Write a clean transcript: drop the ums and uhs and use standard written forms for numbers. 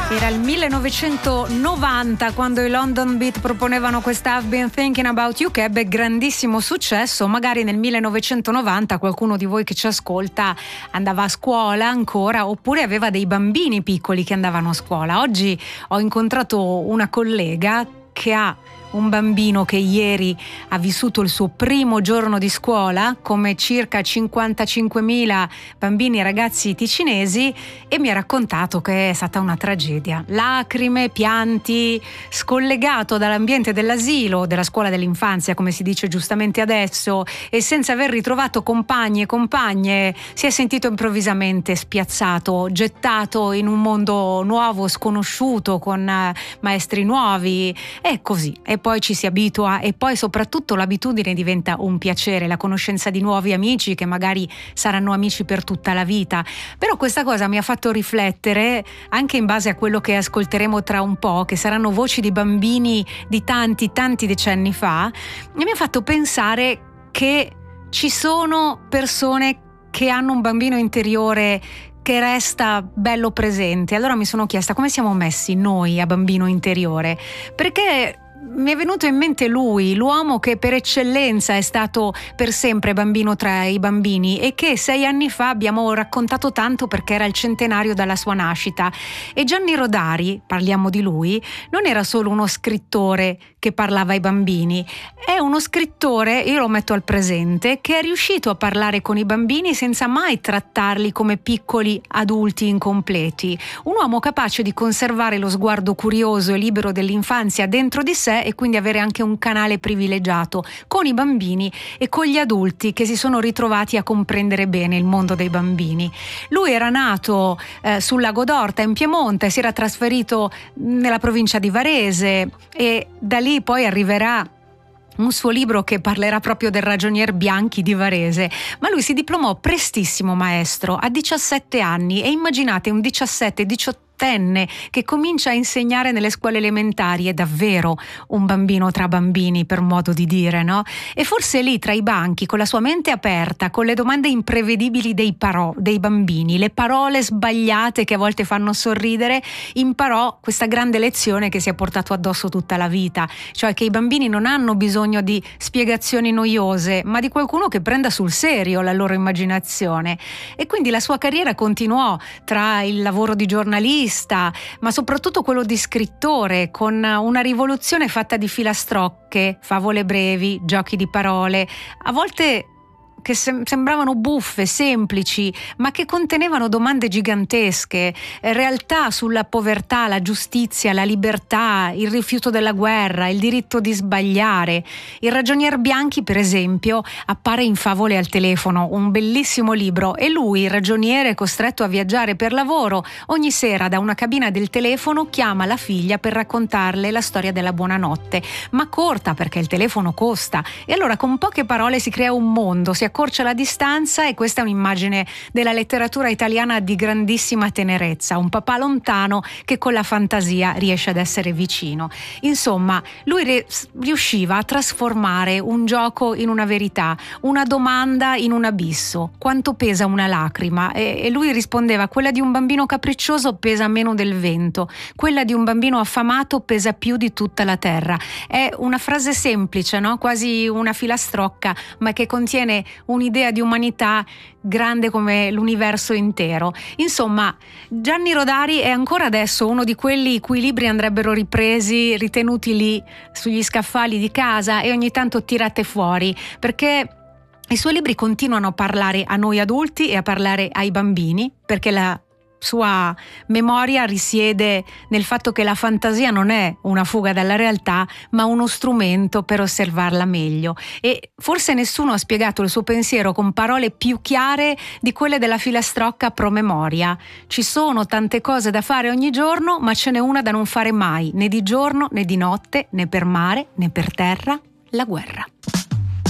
Era il 1990 quando i London Beat proponevano questa I've Been Thinking About You, che ebbe grandissimo successo. Magari nel 1990 qualcuno di voi che ci ascolta andava a scuola ancora, oppure aveva dei bambini piccoli che andavano a scuola. Oggi ho incontrato una collega che ha un bambino che ieri ha vissuto il suo primo giorno di scuola, come circa 55.000 bambini e ragazzi ticinesi, e mi ha raccontato che è stata una tragedia. Lacrime, pianti, scollegato dall'ambiente dell'asilo, della scuola dell'infanzia, come si dice giustamente adesso, e senza aver ritrovato compagni e compagne, si è sentito improvvisamente spiazzato, gettato in un mondo nuovo, sconosciuto, con maestri nuovi, e così. E poi ci si abitua, e poi soprattutto l'abitudine diventa un piacere, la conoscenza di nuovi amici che magari saranno amici per tutta la vita. Però questa cosa mi ha fatto riflettere, anche in base a quello che ascolteremo tra un po', che saranno voci di bambini di tanti decenni fa, e mi ha fatto pensare che ci sono persone che hanno un bambino interiore che resta bello presente. Allora mi sono chiesta come siamo messi noi a bambino interiore, perché mi è venuto in mente lui, l'uomo che per eccellenza è stato per sempre bambino tra i bambini, e che 6 anni fa abbiamo raccontato tanto perché era il centenario dalla sua nascita. E Gianni Rodari, parliamo di lui, non era solo uno scrittore che parlava ai bambini, è uno scrittore, io lo metto al presente, che è riuscito a parlare con i bambini senza mai trattarli come piccoli adulti incompleti. Un uomo capace di conservare lo sguardo curioso e libero dell'infanzia dentro di sé, e quindi avere anche un canale privilegiato con i bambini e con gli adulti che si sono ritrovati a comprendere bene il mondo dei bambini. Lui era nato sul Lago d'Orta in Piemonte, si era trasferito nella provincia di Varese, e da lì poi arriverà un suo libro che parlerà proprio del ragionier Bianchi di Varese. Ma lui si diplomò prestissimo maestro a 17 anni, e immaginate un 17-18 che comincia a insegnare nelle scuole elementari, è davvero un bambino tra bambini, per modo di dire, no? E forse lì tra i banchi, con la sua mente aperta, con le domande imprevedibili dei bambini, le parole sbagliate che a volte fanno sorridere, imparò questa grande lezione che si è portato addosso tutta la vita, cioè che i bambini non hanno bisogno di spiegazioni noiose, ma di qualcuno che prenda sul serio la loro immaginazione. E quindi la sua carriera continuò tra il lavoro di giornalista, ma soprattutto quello di scrittore, con una rivoluzione fatta di filastrocche, favole brevi, giochi di parole, a volte che sembravano buffe, semplici, ma che contenevano domande gigantesche, realtà sulla povertà, la giustizia, la libertà, il rifiuto della guerra, il diritto di sbagliare. Il ragionier Bianchi, per esempio, appare in Favole al telefono, un bellissimo libro, e lui, il ragioniere costretto a viaggiare per lavoro, ogni sera da una cabina del telefono chiama la figlia per raccontarle la storia della buonanotte, ma corta perché il telefono costa, e allora con poche parole si crea un mondo, si accorcia la distanza, e questa è un'immagine della letteratura italiana di grandissima tenerezza, un papà lontano che con la fantasia riesce ad essere vicino. Insomma, lui riusciva a trasformare un gioco in una verità, una domanda in un abisso. Quanto pesa una lacrima? E lui rispondeva: quella di un bambino capriccioso pesa meno del vento, quella di un bambino affamato pesa più di tutta la terra. È una frase semplice, no? Quasi una filastrocca, ma che contiene un'idea di umanità grande come l'universo intero. Insomma, Gianni Rodari è ancora adesso uno di quelli i cui libri andrebbero ripresi, ritenuti lì sugli scaffali di casa e ogni tanto tirate fuori, perché i suoi libri continuano a parlare a noi adulti e a parlare ai bambini, perché la sua memoria risiede nel fatto che la fantasia non è una fuga dalla realtà, ma uno strumento per osservarla meglio. E forse nessuno ha spiegato il suo pensiero con parole più chiare di quelle della filastrocca promemoria. Ci sono tante cose da fare ogni giorno, ma ce n'è una da non fare mai, né di giorno né di notte, né per mare né per terra: la guerra.